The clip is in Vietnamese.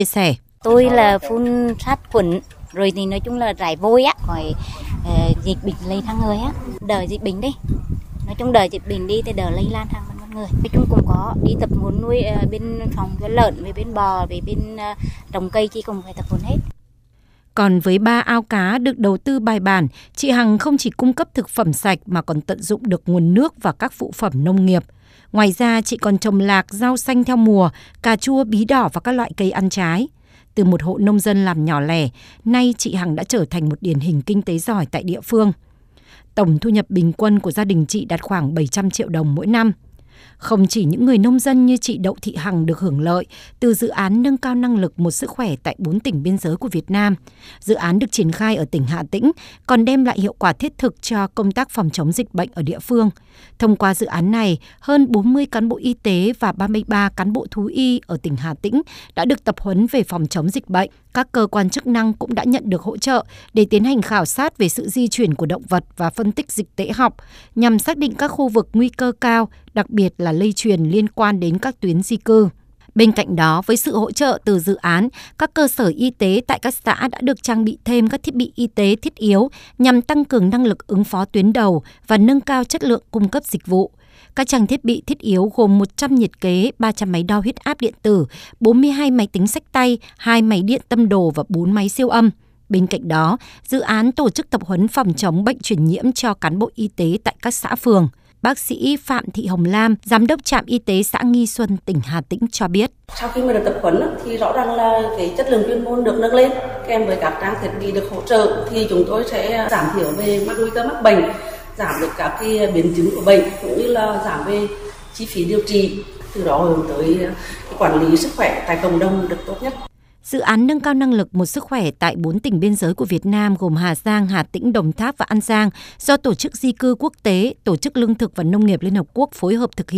chia sẻ. Tôi là phun sát khuẩn rồi thì nói chung là rải vôi á, khỏi dịch bệnh lây sang người á, đợi dịch bệnh đi. Nói chung đợi dịch bệnh đi thì đỡ lây lan sang con người. Nói chung cũng có đi tập huấn nuôi bên phòng cho lợn, về bên bò, về bên trồng cây chi cũng phải tập huấn hết. Còn với 3 ao cá được đầu tư bài bản, chị Hằng không chỉ cung cấp thực phẩm sạch mà còn tận dụng được nguồn nước và các phụ phẩm nông nghiệp. Ngoài ra, chị còn trồng lạc, rau xanh theo mùa, cà chua, bí đỏ và các loại cây ăn trái. Từ một hộ nông dân làm nhỏ lẻ, nay chị Hằng đã trở thành một điển hình kinh tế giỏi tại địa phương. Tổng thu nhập bình quân của gia đình chị đạt khoảng 700 triệu đồng mỗi năm. Không chỉ những người nông dân như chị Đậu Thị Hằng được hưởng lợi từ dự án nâng cao năng lực một sức khỏe tại 4 tỉnh biên giới của Việt Nam, dự án được triển khai ở tỉnh Hà Tĩnh còn đem lại hiệu quả thiết thực cho công tác phòng chống dịch bệnh ở địa phương. Thông qua dự án này, hơn 40 cán bộ y tế và 33 cán bộ thú y ở tỉnh Hà Tĩnh đã được tập huấn về phòng chống dịch bệnh. Các cơ quan chức năng cũng đã nhận được hỗ trợ để tiến hành khảo sát về sự di chuyển của động vật và phân tích dịch tễ học nhằm xác định các khu vực nguy cơ cao, đặc biệt là lây truyền liên quan đến các tuyến di cư. Bên cạnh đó, với sự hỗ trợ từ dự án, các cơ sở y tế tại các xã đã được trang bị thêm các thiết bị y tế thiết yếu nhằm tăng cường năng lực ứng phó tuyến đầu và nâng cao chất lượng cung cấp dịch vụ. Các trang thiết bị thiết yếu gồm 100 nhiệt kế, 300 máy đo huyết áp điện tử, 42 máy tính xách tay, 2 máy điện tâm đồ và 4 máy siêu âm. Bên cạnh đó, dự án tổ chức tập huấn phòng chống bệnh truyền nhiễm cho cán bộ y tế tại các xã phường. Bác sĩ Phạm Thị Hồng Lam, Giám đốc trạm y tế xã Nghi Xuân, tỉnh Hà Tĩnh cho biết. Sau khi mà được tập huấn thì rõ ràng là cái chất lượng chuyên môn được nâng lên, kèm với các trang thiết bị được hỗ trợ thì chúng tôi sẽ giảm thiểu về nguy cơ mắc bệnh, giảm được các cái biến chứng của bệnh cũng như là giảm về chi phí điều trị, từ đó hướng tới quản lý sức khỏe tại cộng đồng được tốt nhất. Dự án nâng cao năng lực một sức khỏe tại 4 tỉnh biên giới của Việt Nam gồm Hà Giang, Hà Tĩnh, Đồng Tháp và An Giang do Tổ chức Di cư Quốc tế, Tổ chức Lương thực và Nông nghiệp Liên Hợp Quốc phối hợp thực hiện.